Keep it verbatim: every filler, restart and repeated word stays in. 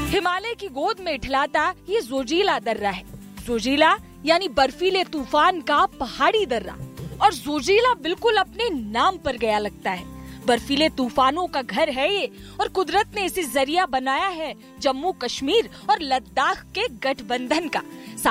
हिमालय की गोद में इठलाता ये जोजिला दर्रा है। जोजिला यानी बर्फीले तूफान का पहाड़ी दर्रा, और जोजिला बिल्कुल अपने नाम पर गया लगता है। बर्फीले तूफानों का घर है ये, और कुदरत ने इसे जरिया बनाया है जम्मू कश्मीर और लद्दाख के गठबंधन का।